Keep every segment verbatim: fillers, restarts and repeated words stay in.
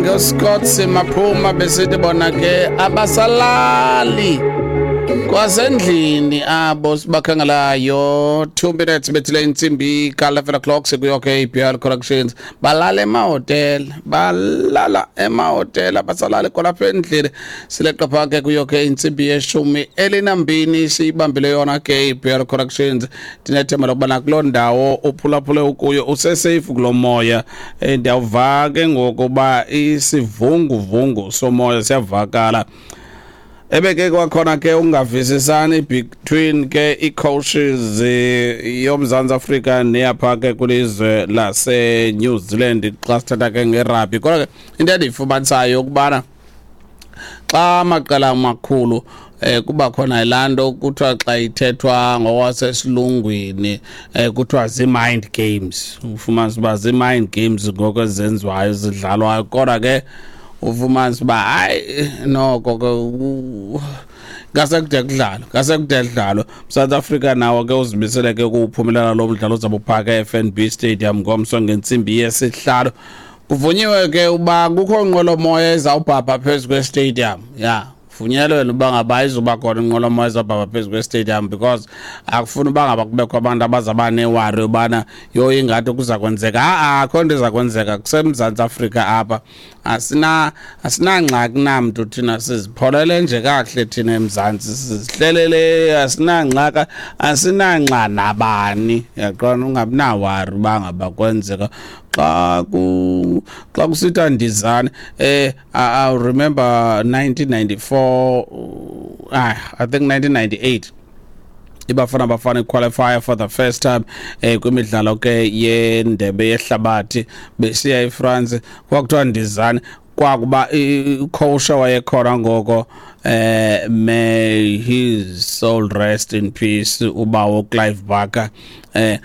ke Scott Simaphuma besithi bona ke abasalali kwasendlini abo sibakhangelayo two minutes bethile insimbi ka eleven o'clock sekuyoke I B L Corrections balala emahotel balala emahotel abasalali kwalapha endlini sileqa phake kuyoke insimbi yeshumi elinambini siyibambile yona ke I B L Corrections dinethemba lokubana kuloo ndawo uphulaphule ukuyo usesafe kulomoya ndiyawuva ke ngokuba isivunguvungu somoya siyavakala ebeke kwakhona ke ungavisisani between ke icoaches yomzantsi Afrika neyapha ke kulizwe lase New Zealand xa sithatha ke ngerugby kodwa ke into endiyifumanisayo ukubana xa amaqela amakhulu eh kuba khona ilanto kuthiwa xa ithethwa ngokwasesilungwini eh kuthiwa zi-mind games ufumanisa uba zi-mind games ngoko ezenziwayo zidlalwayo kodwa ke ufumanisa uba hayi noko ke ngasekude kudlalo ngasekude kudlalo South Africa nawo ke uzimisele ke ukuphumelela lo mdlalo ozabe uphaka e-F N B Stadium ngomso ngentsimbi yesihlalo kuvunyiwe ke uba kukho inqwelomoya ezawubhabha phezu kwe-stadium ya vunyelwe uba ngaba izoba khona inqwelomoya ezawubhabha phezu kwe-stadium because akufuni uba ngaba kubekho abantu abazaba newari ubana yo ingathi kuza kwenzeka a akho nto iza kwenzeka kuseMzantsi Afrika apha asina asinangxaki namntu thina sizipholele nje kakuhle thina eMzantsi sizihlelele asinangxaka asinangxa nabani yaqona ungabi nawari uba ngaba kwenzeka xa ku xa kusitha ndizana eh I remember nineteen ninety-four ah I think nineteen ninety-eight iBafana Bafana qualifier for the first time eh kwimidlalo ke yendebe yehlabathi besiya eFrance kwakuthiwa ndizana kwakuba icoach wayekhona ngoko eh may his soul rest in peace ubawo Clive Barker eh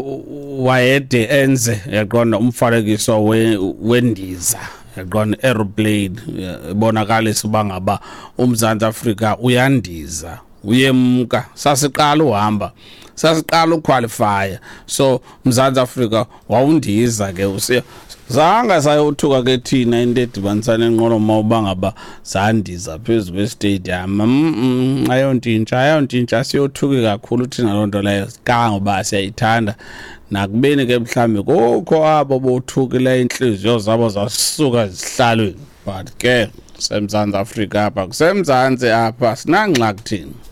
wayede enze yaqonda umfanekiso wendiza yaqonda aeroplane ibonakalisa uba ngaba uMzantsi Afrika uyandiza uyemka sasiqala uhamba sasiqala uqualify so uMzantsi Afrika wawundiza ke usiya zanga sayothuka ke thina into edibanisana enqolomoya uba ngaba zandiza phezu kwe-stadium ayontintsha ayontintsha siyothuki kakhulu thina loo nto leyo kangoba siyayithanda nakubeni ke mhlawumbi kukho abo bothukile inhliziyo zabo zasuka ezihlalweni but ke kuseMzantsi Afrika apha kuseMzantsi apha sinangxaki thina.